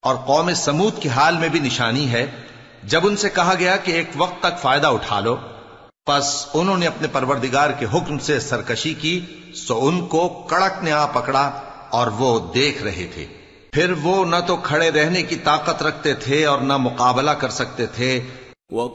और कौम समूद के हाल में भी निशानी है, जब उनसे कहा गया कि एक वक्त तक फायदा उठा लो, बस उन्होंने अपने परवरदिगार के हुक्म से सरकशी की, सो उनको कड़क ने आ पकड़ा और वो देख रहे थे। फिर वो न तो खड़े रहने की ताकत रखते थे और न मुकाबला कर सकते थे,